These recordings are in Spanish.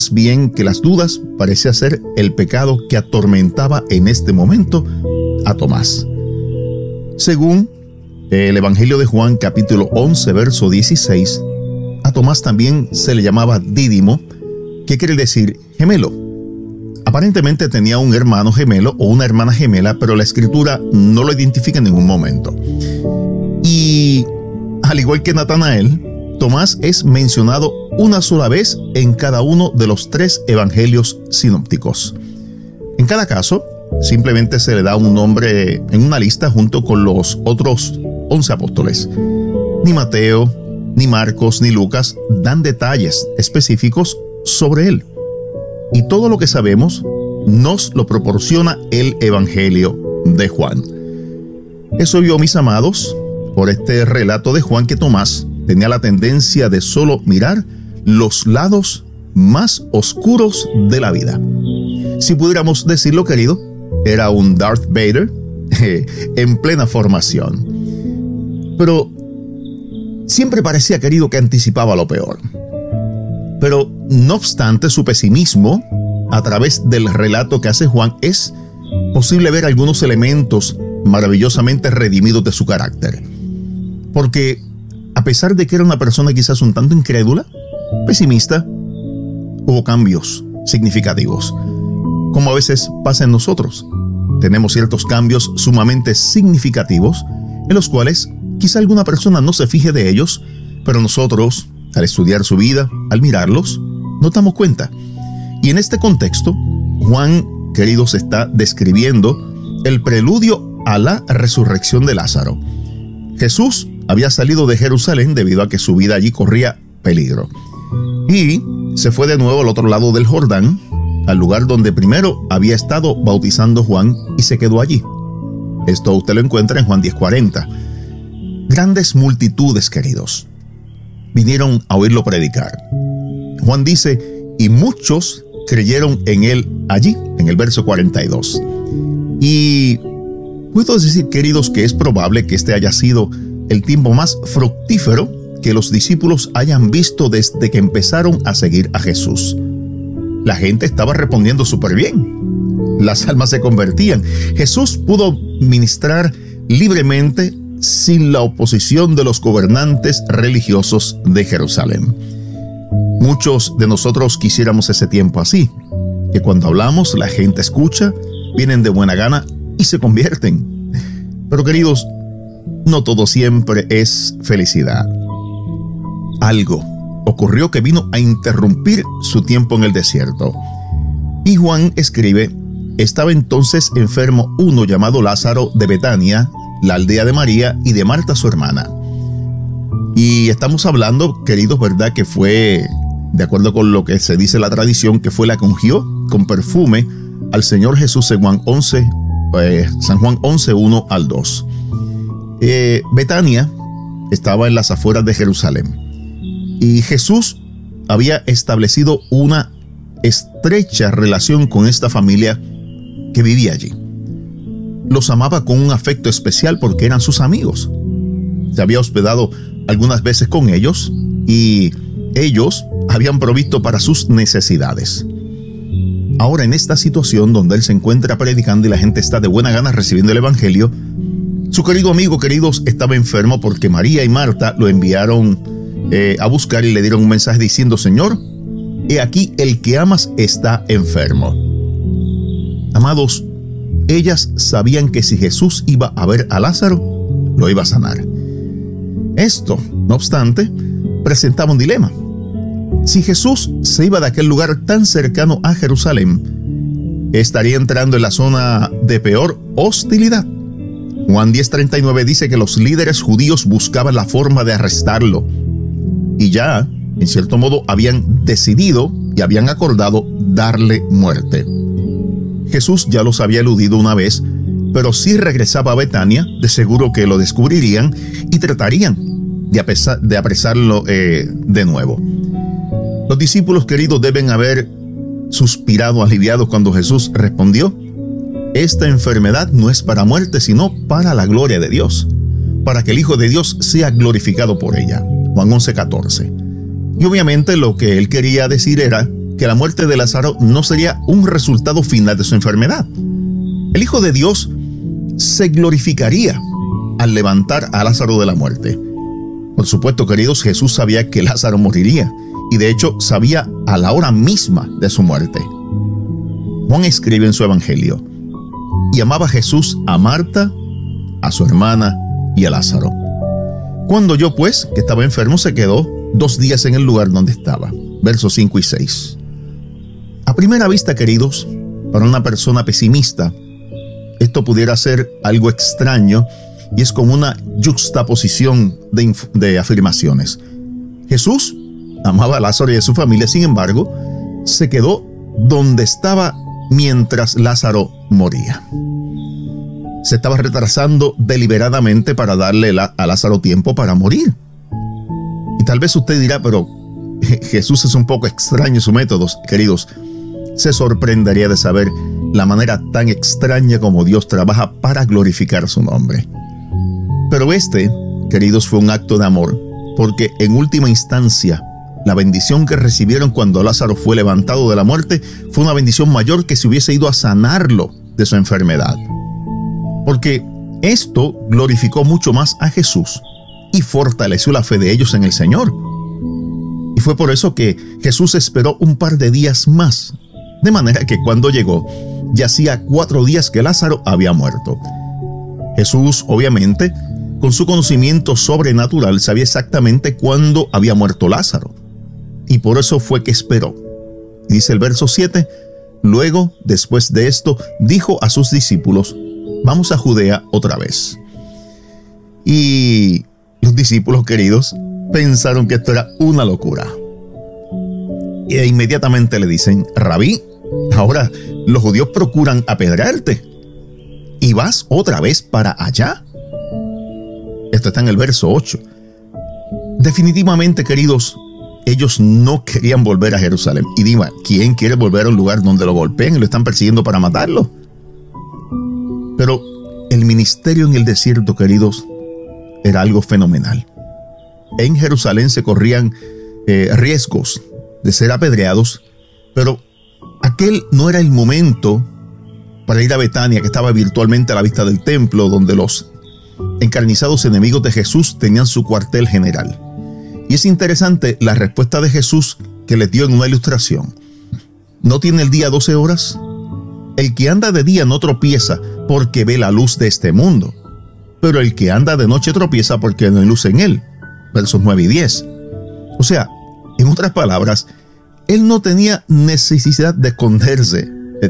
bien que las dudas parecía ser el pecado que atormentaba en este momento a Tomás. Según el Evangelio de Juan, capítulo 11, verso 16, a Tomás también se le llamaba Dídimo, que quiere decir gemelo. Aparentemente tenía un hermano gemelo o una hermana gemela, pero la escritura no lo identifica en ningún momento. Y al igual que Natanael, Tomás es mencionado una sola vez en cada uno de los 3 evangelios sinópticos. En cada caso, simplemente se le da un nombre en una lista junto con los otros 11 apóstoles. Ni Mateo, ni Marcos, ni Lucas dan detalles específicos sobre él. Y todo lo que sabemos nos lo proporciona el Evangelio de Juan. Es obvio, mis amados, por este relato de Juan, que Tomás tenía la tendencia de solo mirar los lados más oscuros de la vida. Si pudiéramos decirlo, querido, era un Darth Vader en plena formación. Pero siempre parecía, querido, que anticipaba lo peor. Pero no obstante su pesimismo, a través del relato que hace Juan, es posible ver algunos elementos maravillosamente redimidos de su carácter. Porque a pesar de que era una persona quizás un tanto incrédula, pesimista, hubo cambios significativos. Como a veces pasa en nosotros. Tenemos ciertos cambios sumamente significativos en los cuales quizá alguna persona no se fije de ellos, pero nosotros, al estudiar su vida, al mirarlos, nos damos cuenta. Y en este contexto, Juan, queridos, está describiendo el preludio a la resurrección de Lázaro. Jesús había salido de Jerusalén debido a que su vida allí corría peligro. Y se fue de nuevo al otro lado del Jordán, al lugar donde primero había estado bautizando Juan, y se quedó allí. Esto usted lo encuentra en Juan 10:40. Grandes multitudes, queridos, vinieron a oírlo predicar. Juan dice, y muchos creyeron en él allí, en el verso 42. Y puedo decir, queridos, que es probable que este haya sido el tiempo más fructífero que los discípulos hayan visto desde que empezaron a seguir a Jesús. La gente estaba respondiendo súper bien. Las almas se convertían. Jesús pudo ministrar libremente sin la oposición de los gobernantes religiosos de Jerusalén. Muchos de nosotros quisiéramos ese tiempo así, que cuando hablamos la gente escucha, vienen de buena gana y se convierten. Pero queridos, no todo siempre es felicidad. Algo ocurrió que vino a interrumpir su tiempo en el desierto. Y Juan escribe, estaba entonces enfermo uno llamado Lázaro de Betania, la aldea de María y de Marta su hermana. Y estamos hablando, queridos, ¿verdad?, que fue, de acuerdo con lo que se dice la tradición, que fue la que ungió con perfume al Señor Jesús en San Juan 11, 1 al 2. Betania estaba en las afueras de Jerusalén. Y Jesús había establecido una estrecha relación con esta familia que vivía allí. Los amaba con un afecto especial porque eran sus amigos. Se había hospedado algunas veces con ellos y ellos habían provisto para sus necesidades. Ahora, en esta situación donde él se encuentra predicando y la gente está de buena gana recibiendo el evangelio, su querido amigo, queridos, estaba enfermo porque María y Marta lo enviaron a buscar y le dieron un mensaje diciendo, Señor, he aquí el que amas está enfermo. Amados, ellas sabían que si Jesús iba a ver a Lázaro, lo iba a sanar. Esto, no obstante, presentaba un dilema. Si Jesús se iba de aquel lugar tan cercano a Jerusalén, estaría entrando en la zona de peor hostilidad. Juan 10:39 dice que los líderes judíos buscaban la forma de arrestarlo. Y ya, en cierto modo, habían decidido y habían acordado darle muerte. Jesús ya los había eludido una vez, pero si regresaba a Betania, de seguro que lo descubrirían y tratarían de apresarlo de nuevo. Los discípulos, queridos, deben haber suspirado aliviados cuando Jesús respondió, esta enfermedad no es para muerte, sino para la gloria de Dios, para que el Hijo de Dios sea glorificado por ella. Juan 11:14. Y obviamente lo que él quería decir era que la muerte de Lázaro no sería un resultado final de su enfermedad. El Hijo de Dios se glorificaría al levantar a Lázaro de la muerte. Por supuesto, queridos, Jesús sabía que Lázaro moriría, y de hecho sabía a la hora misma de su muerte. Juan escribe en su evangelio: y amaba Jesús a Marta, a su hermana y a Lázaro. Cuando oyó pues que estaba enfermo, se quedó 2 días en el lugar donde estaba. Versos 5 y 6. A primera vista, queridos, para una persona pesimista, esto pudiera ser algo extraño, y es como una yuxtaposición de afirmaciones. Jesús amaba a Lázaro y a su familia, sin embargo, se quedó donde estaba mientras Lázaro moría. Se estaba retrasando deliberadamente para darle a Lázaro tiempo para morir. Y tal vez usted dirá, pero Jesús es un poco extraño en sus métodos. Queridos, se sorprendería de saber la manera tan extraña como Dios trabaja para glorificar su nombre. Pero queridos, fue un acto de amor, porque en última instancia, la bendición que recibieron cuando Lázaro fue levantado de la muerte fue una bendición mayor que si hubiese ido a sanarlo de su enfermedad. Porque esto glorificó mucho más a Jesús y fortaleció la fe de ellos en el Señor. Y fue por eso que Jesús esperó un par de días más, de manera que cuando llegó, ya hacía 4 días que Lázaro había muerto. Jesús, obviamente, con su conocimiento sobrenatural, sabía exactamente cuándo había muerto Lázaro. Y por eso fue que esperó. Dice el verso 7, luego, después de esto, dijo a sus discípulos: vamos a Judea otra vez. Y los discípulos, queridos, pensaron que esto era una locura. E inmediatamente le dicen: Rabí, ahora los judíos procuran apedrearte, ¿y vas otra vez para allá? Esto está en el verso 8. Definitivamente, queridos, ellos no querían volver a Jerusalén. Y dime, ¿quién quiere volver a un lugar donde lo golpeen y lo están persiguiendo para matarlo? Pero el ministerio en el desierto, queridos, era algo fenomenal. En Jerusalén se corrían riesgos de ser apedreados, pero aquel no era el momento para ir a Betania, que estaba virtualmente a la vista del templo, donde los encarnizados enemigos de Jesús tenían su cuartel general. Y es interesante la respuesta de Jesús que les dio en una ilustración. ¿No tiene el día 12 horas? El que anda de día no tropieza porque ve la luz de este mundo, pero el que anda de noche tropieza porque no hay luz en él. Versos 9 y 10. O sea, en otras palabras, él no tenía necesidad de esconderse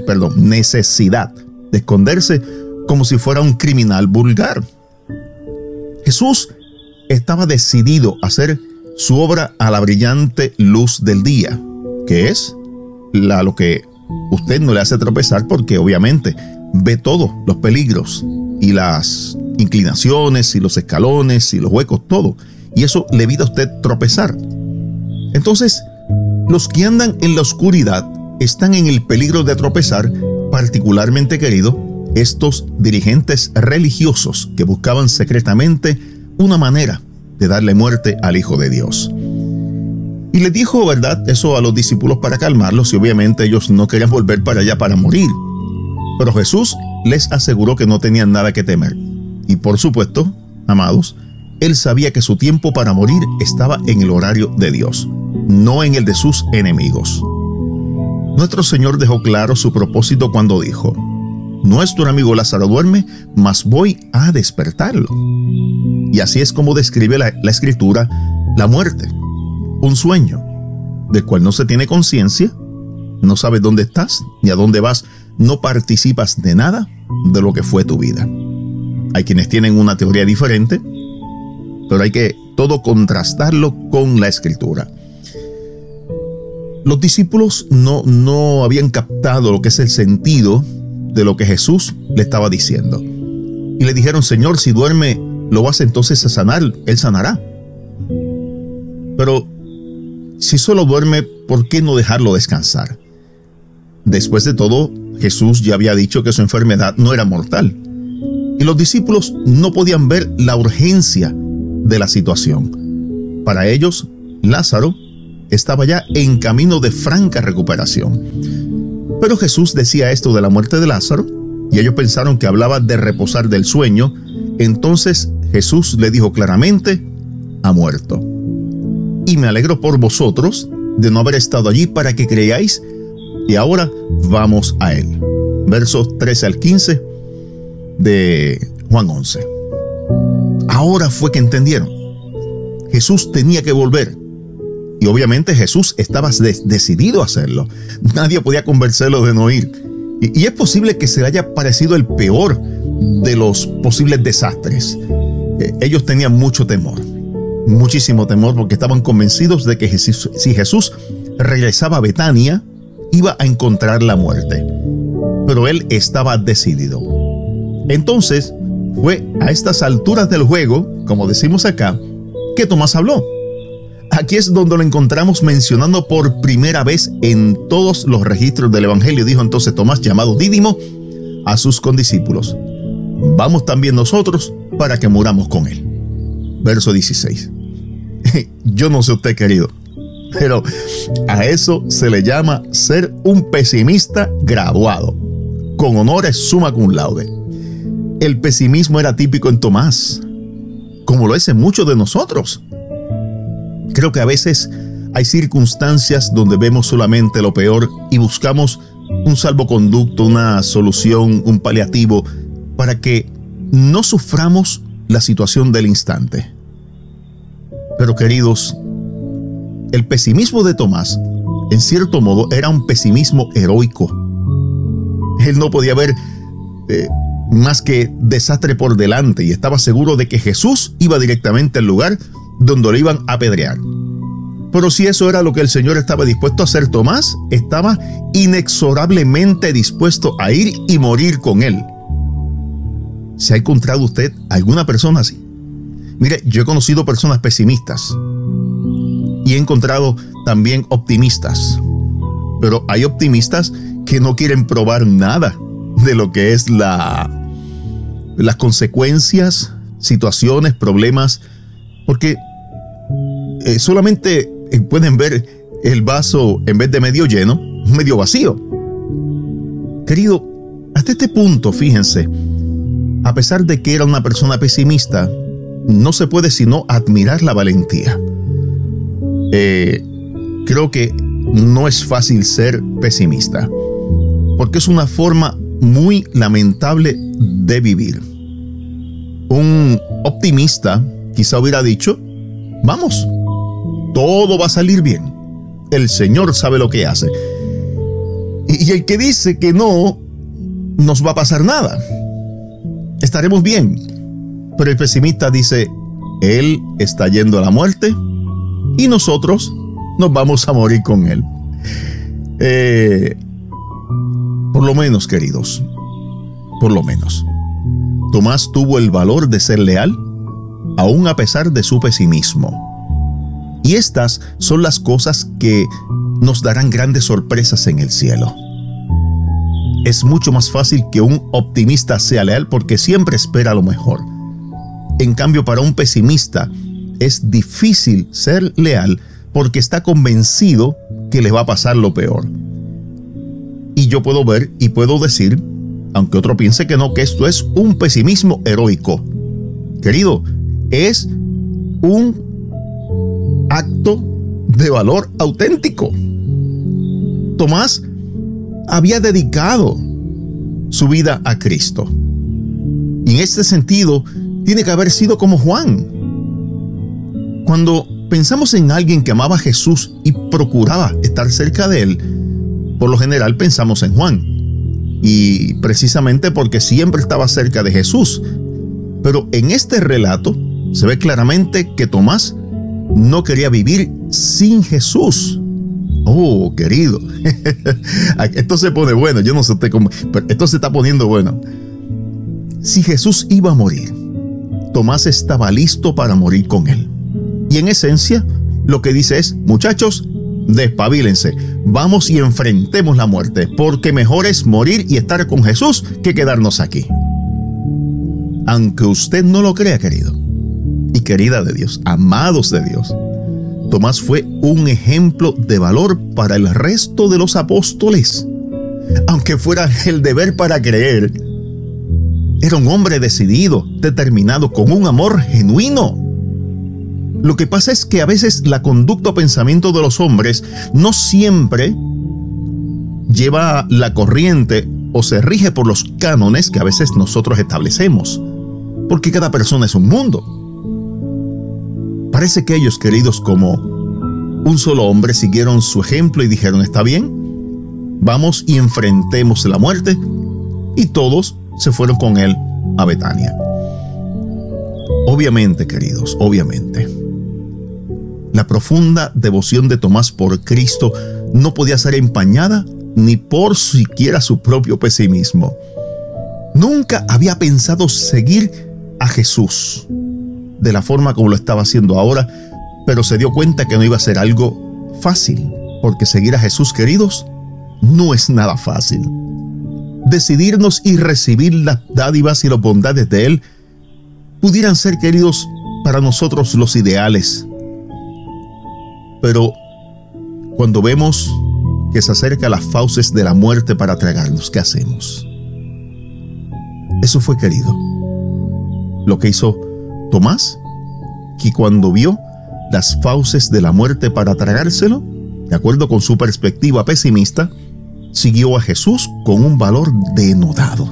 como si fuera un criminal vulgar. Jesús estaba decidido a hacer su obra a la brillante luz del día, que es lo que usted no le hace tropezar, porque obviamente ve todos los peligros y las inclinaciones y los escalones y los huecos, todo. Y eso le evita a usted tropezar. Entonces, los que andan en la oscuridad están en el peligro de tropezar, particularmente, querido, estos dirigentes religiosos que buscaban secretamente una manera de darle muerte al Hijo de Dios. Y les dijo, ¿verdad?, eso a los discípulos para calmarlos, y obviamente ellos no querían volver para allá para morir. Pero Jesús les aseguró que no tenían nada que temer. Y por supuesto, amados, él sabía que su tiempo para morir estaba en el horario de Dios, no en el de sus enemigos. Nuestro Señor dejó claro su propósito cuando dijo: nuestro amigo Lázaro duerme, mas voy a despertarlo. Y así es como describe la Escritura la muerte, un sueño del cual no se tiene conciencia, no sabes dónde estás ni a dónde vas, no participas de nada de lo que fue tu vida. Hay quienes tienen una teoría diferente, pero hay que todo contrastarlo con la Escritura. Los discípulos no habían captado lo que es el sentido de lo que Jesús le estaba diciendo. Y le dijeron: Señor, si duerme, ¿lo vas entonces a sanar? Él sanará. Pero si solo duerme, ¿por qué no dejarlo descansar? Después de todo, Jesús ya había dicho que su enfermedad no era mortal. Y los discípulos no podían ver la urgencia de la situación. Para ellos, Lázaro estaba ya en camino de franca recuperación. Pero Jesús decía esto de la muerte de Lázaro, y ellos pensaron que hablaba de reposar del sueño. Entonces Jesús le dijo claramente: ha muerto. Y me alegro por vosotros de no haber estado allí para que creáis. Y ahora vamos a él. Versos 13 al 15 de Juan 11. Ahora fue que entendieron. Jesús tenía que volver. Y obviamente Jesús estaba decidido a hacerlo. Nadie podía convencerlo de no ir. Y es posible que se le haya parecido el peor de los posibles desastres. Ellos tenían mucho temor. Muchísimo temor, porque estaban convencidos de que si Jesús regresaba a Betania, iba a encontrar la muerte. Pero él estaba decidido. Entonces, fue a estas alturas del juego, como decimos acá, que Tomás habló. Aquí es donde lo encontramos mencionando por primera vez en todos los registros del Evangelio. Dijo entonces Tomás, llamado Dídimo, a sus condiscípulos: vamos también nosotros para que muramos con él. Verso 16. Yo no sé usted, querido, pero a eso se le llama ser un pesimista graduado, con honores summa cum laude. El pesimismo era típico en Tomás, como lo es en muchos de nosotros. Creo que a veces hay circunstancias donde vemos solamente lo peor y buscamos un salvoconducto, una solución, un paliativo, para que no suframos la situación del instante. Pero queridos, el pesimismo de Tomás, en cierto modo, era un pesimismo heroico. Él no podía ver más que desastre por delante y estaba seguro de que Jesús iba directamente al lugar donde lo iban a apedrear. Pero si eso era lo que el Señor estaba dispuesto a hacer, Tomás estaba inexorablemente dispuesto a ir y morir con él. ¿Se ha encontrado usted alguna persona así? Mire, yo he conocido personas pesimistas y he encontrado también optimistas. Pero hay optimistas que no quieren probar nada de lo que es las consecuencias, situaciones, problemas, porque solamente pueden ver el vaso, en vez de medio lleno, medio vacío. Querido, hasta este punto, fíjense, a pesar de que era una persona pesimista, no se puede sino admirar la valentía. Creo que no es fácil ser pesimista, porque es una forma muy lamentable de vivir. Un optimista quizá hubiera dicho: vamos, todo va a salir bien. El Señor sabe lo que hace. Y el que dice que no nos va a pasar nada, estaremos bien. Pero el pesimista dice: Él está yendo a la muerte y nosotros nos vamos a morir con Él. Por lo menos, queridos, por lo menos, Tomás tuvo el valor de ser leal, aún a pesar de su pesimismo. Y estas son las cosas que nos darán grandes sorpresas en el cielo. Es mucho más fácil que un optimista sea leal porque siempre espera lo mejor. En cambio, para un pesimista es difícil ser leal porque está convencido que le va a pasar lo peor. Y yo puedo ver y puedo decir, aunque otro piense que no, que esto es un pesimismo heroico. Querido, es un acto de valor auténtico. Tomás había dedicado su vida a Cristo. Y en este sentido, tiene que haber sido como Juan. Cuando pensamos en alguien que amaba a Jesús y procuraba estar cerca de él, por lo general pensamos en Juan. Y precisamente porque siempre estaba cerca de Jesús. Pero en este relato se ve claramente que Tomás no quería vivir sin Jesús. Oh, querido. Esto se pone bueno. Yo no sé cómo, pero esto se está poniendo bueno. Si Jesús iba a morir, Tomás estaba listo para morir con él. Y en esencia, lo que dice es: muchachos, despabilense, vamos y enfrentemos la muerte, porque mejor es morir y estar con Jesús que quedarnos aquí. Aunque usted no lo crea, querido y querida de Dios, amados de Dios, Tomás fue un ejemplo de valor para el resto de los apóstoles. Aunque fuera el deber para creer, era un hombre decidido, determinado, con un amor genuino. Lo que pasa es que a veces la conducta o pensamiento de los hombres no siempre lleva la corriente o se rige por los cánones que a veces nosotros establecemos, porque cada persona es un mundo. Parece que ellos, queridos, como un solo hombre, siguieron su ejemplo y dijeron: está bien, vamos y enfrentemos la muerte, y todos se fueron con él a Betania. Obviamente, queridos, obviamente, la profunda devoción de Tomás por Cristo no podía ser empañada ni por siquiera su propio pesimismo. Nunca había pensado seguir a Jesús de la forma como lo estaba haciendo ahora, pero se dio cuenta que no iba a ser algo fácil, porque seguir a Jesús, queridos, no es nada fácil. Decidirnos y recibir las dádivas y las bondades de Él pudieran ser, queridos, para nosotros los ideales. Pero cuando vemos que se acerca las fauces de la muerte para tragarnos, ¿qué hacemos? Eso fue, querido, lo que hizo Tomás, que cuando vio las fauces de la muerte para tragárselo, de acuerdo con su perspectiva pesimista, siguió a Jesús con un valor denodado.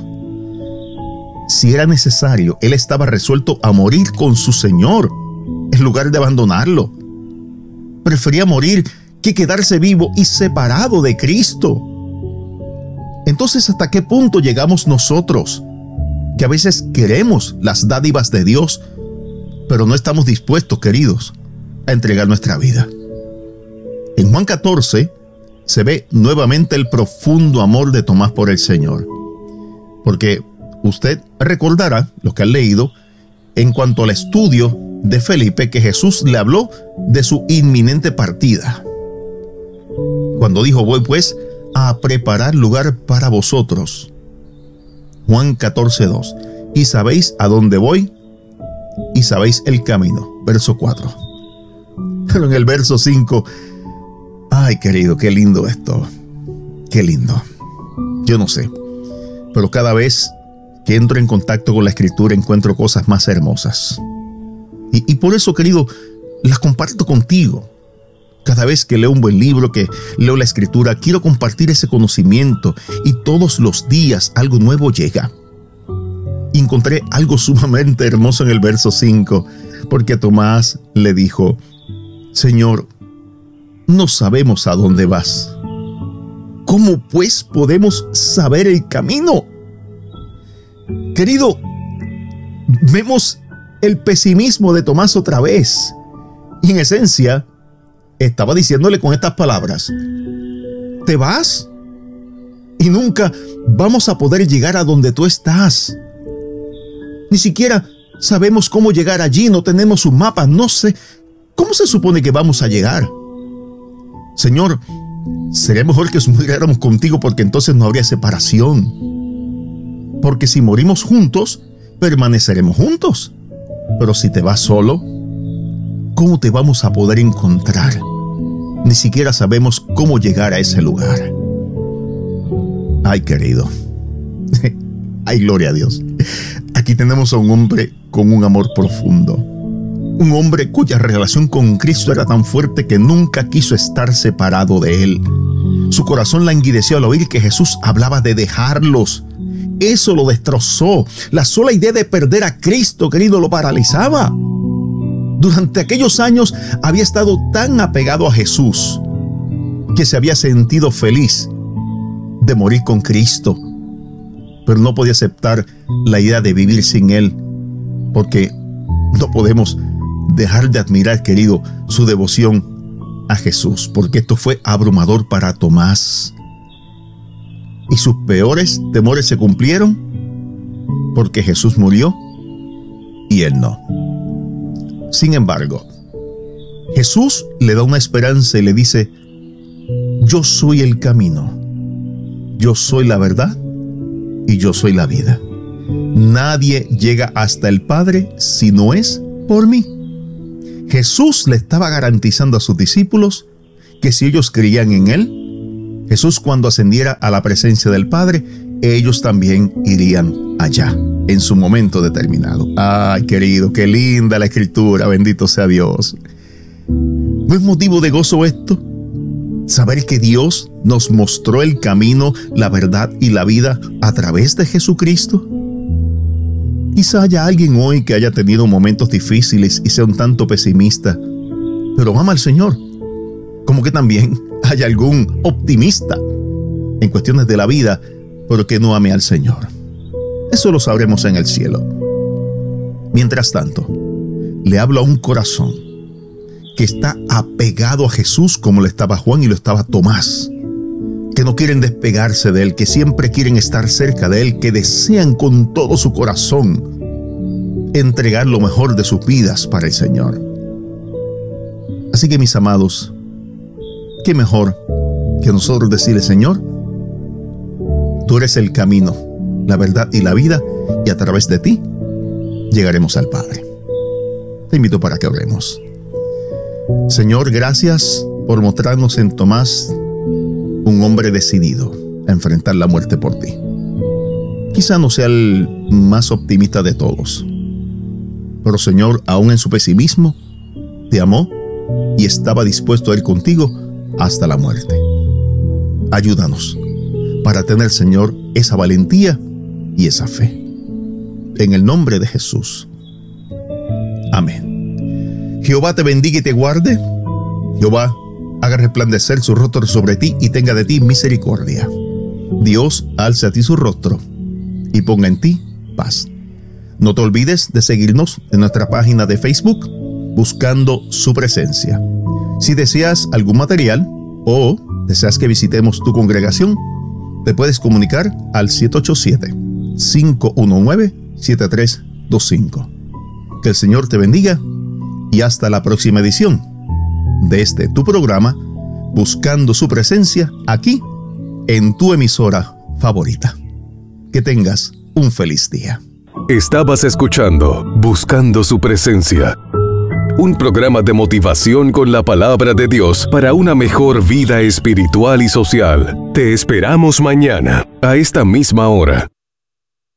Si era necesario, él estaba resuelto a morir con su Señor en lugar de abandonarlo. Prefería morir que quedarse vivo y separado de Cristo. Entonces, ¿hasta qué punto llegamos nosotros? Que a veces queremos las dádivas de Dios, pero no estamos dispuestos, queridos, a entregar nuestra vida. En Juan 14 se ve nuevamente el profundo amor de Tomás por el Señor. Porque usted recordará, los que han leído, en cuanto al estudio de Felipe, que Jesús le habló de su inminente partida. Cuando dijo: voy pues a preparar lugar para vosotros. Juan 14:2. Y sabéis a dónde voy, y sabéis el camino. Verso 4. Pero en el verso 5, ay, querido, qué lindo esto. Qué lindo. Yo no sé, pero cada vez que entro en contacto con la Escritura encuentro cosas más hermosas. Y por eso, querido, las comparto contigo. Cada vez que leo un buen libro, que leo la Escritura, quiero compartir ese conocimiento, y todos los días algo nuevo llega. Y encontré algo sumamente hermoso en el verso 5, porque Tomás le dijo: Señor, no sabemos a dónde vas. ¿Cómo pues podemos saber el camino? Querido, vemos el pesimismo de Tomás otra vez. Y en esencia, estaba diciéndole con estas palabras: ¿te vas? Y nunca vamos a poder llegar a donde tú estás. Ni siquiera sabemos cómo llegar allí, no tenemos un mapa, no sé. ¿Cómo se supone que vamos a llegar? Señor, sería mejor que muriéramos contigo, porque entonces no habría separación. Porque si morimos juntos, permaneceremos juntos. Pero si te vas solo, ¿cómo te vamos a poder encontrar? Ni siquiera sabemos cómo llegar a ese lugar. Ay, querido. Ay, gloria a Dios. Aquí tenemos a un hombre con un amor profundo. Un hombre cuya relación con Cristo era tan fuerte que nunca quiso estar separado de Él. Su corazón languideció al oír que Jesús hablaba de dejarlos. Eso lo destrozó. La sola idea de perder a Cristo, querido, lo paralizaba. Durante aquellos años había estado tan apegado a Jesús que se había sentido feliz de morir con Cristo, pero no podía aceptar la idea de vivir sin Él, porque no podemos dejar de admirar, querido, su devoción a Jesús, porque esto fue abrumador para Tomás. Y sus peores temores se cumplieron, porque Jesús murió y él no. Sin embargo, Jesús le da una esperanza y le dice: yo soy el camino, yo soy la verdad y yo soy la vida. Nadie llega hasta el Padre si no es por mí. Jesús le estaba garantizando a sus discípulos que si ellos creían en Él, Jesús cuando ascendiera a la presencia del Padre, ellos también irían allá en su momento determinado. Ay, querido, qué linda la Escritura, bendito sea Dios. ¿No es motivo de gozo esto? Saber que Dios nos mostró el camino, la verdad y la vida a través de Jesucristo. Quizá haya alguien hoy que haya tenido momentos difíciles y sea un tanto pesimista, pero ama al Señor. Como que también haya algún optimista en cuestiones de la vida, pero que no ame al Señor. Eso lo sabremos en el cielo. Mientras tanto, le hablo a un corazón que está apegado a Jesús como lo estaba Juan y lo estaba Tomás, que no quieren despegarse de Él, que siempre quieren estar cerca de Él, que desean con todo su corazón entregar lo mejor de sus vidas para el Señor. Así que, mis amados, qué mejor que nosotros decirle: Señor, tú eres el camino, la verdad y la vida, y a través de ti llegaremos al Padre. Te invito para que oremos. Señor, gracias por mostrarnos en Tomás un hombre decidido a enfrentar la muerte por ti. Quizá no sea el más optimista de todos, pero Señor, aún en su pesimismo, te amó y estaba dispuesto a ir contigo hasta la muerte. Ayúdanos para tener, Señor, esa valentía y esa fe. En el nombre de Jesús. Amén. Jehová te bendiga y te guarde. Jehová haga resplandecer su rostro sobre ti y tenga de ti misericordia. Dios alce a ti su rostro y ponga en ti paz. No te olvides de seguirnos en nuestra página de Facebook, Buscando Su Presencia. Si deseas algún material o deseas que visitemos tu congregación, te puedes comunicar al 787-519-7325. Que el Señor te bendiga y hasta la próxima edición de tu programa, Buscando Su Presencia, aquí en tu emisora favorita. Que tengas un feliz día. Estabas escuchando Buscando Su Presencia, un programa de motivación con la palabra de Dios para una mejor vida espiritual y social. Te esperamos mañana, a esta misma hora.